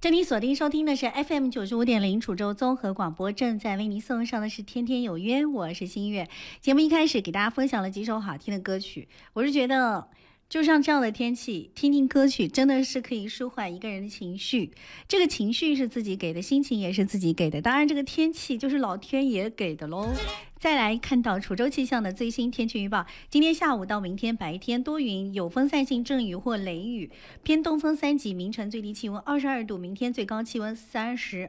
这里锁定收听的是 FM95.0 楚州综合广播，正在为您送上的是天天有约，我是新月。节目一开始给大家分享了几首好听的歌曲，我是觉得就像这样的天气，听听歌曲真的是可以舒缓一个人的情绪。这个情绪是自己给的，心情也是自己给的，当然这个天气就是老天爷给的喽。再来看到楚州气象的最新天气预报，今天下午到明天白天多云，有风散性阵雨或雷雨，偏东风3级，明晨最低气温22度，明天最高气温32